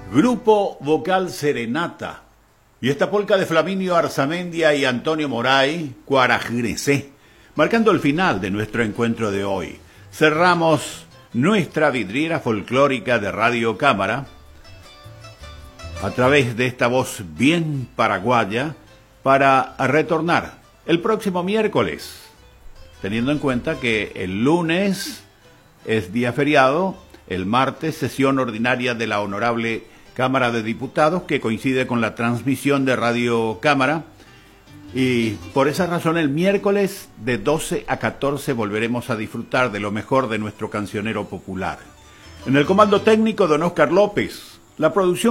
Grupo Vocal Serenata. Y esta polca de Flaminio Arzamendia y Antonio Moray, Cuarajnesé, marcando el final de nuestro encuentro de hoy. Cerramos nuestra vidriera folclórica de Radio Cámara a través de esta voz bien paraguaya para retornar el próximo miércoles, teniendo en cuenta que el lunes es día feriado, el martes sesión ordinaria de la Honorable Cámara de Diputados, que coincide con la transmisión de Radio Cámara, y por esa razón el miércoles de 12 a 14 volveremos a disfrutar de lo mejor de nuestro cancionero popular. En el comando técnico, don Oscar López, la producción